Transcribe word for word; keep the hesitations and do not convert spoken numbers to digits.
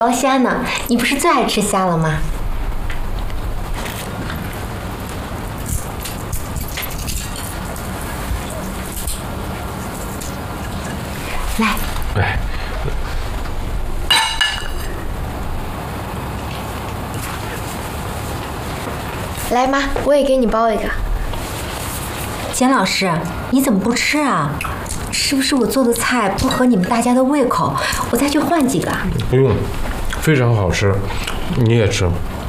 包虾呢，你不是最爱吃虾了吗？来， 哎， 来妈，我也给你包一个。 简老师，你怎么不吃啊？是不是我做的菜不合你们大家的胃口？我再去换几个。 不用，非常好吃，你也吃。